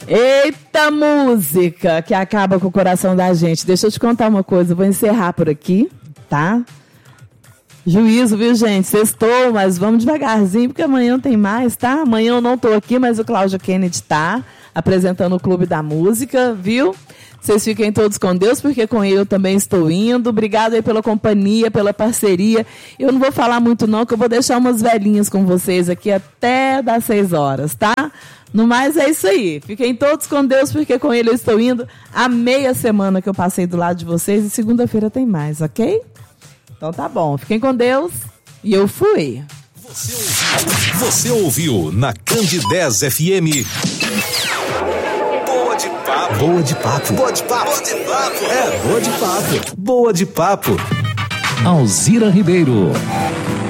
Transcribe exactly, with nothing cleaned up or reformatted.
Eita música que acaba com o coração da gente. Deixa eu te contar uma coisa, eu vou encerrar por aqui, tá? Juízo, viu, gente? Sextou, mas vamos devagarzinho, porque amanhã tem mais, tá? Amanhã eu não tô aqui, mas o Cláudio Kennedy tá apresentando o Clube da Música, viu? Vocês fiquem todos com Deus, porque com ele eu também estou indo. Obrigado aí pela companhia, pela parceria. Eu não vou falar muito não, que eu vou deixar umas velhinhas com vocês aqui até das seis horas, tá? No mais é isso aí. Fiquem todos com Deus, porque com ele eu estou indo. A meia semana que eu passei do lado de vocês e segunda-feira tem mais, ok? Então tá bom. Fiquem com Deus e eu fui. Você ouviu, você ouviu na Candidez F M. Boa de papo. Boa de papo. Boa de papo. Boa de papo. É, boa de papo. Boa de papo. Alzira Ribeiro.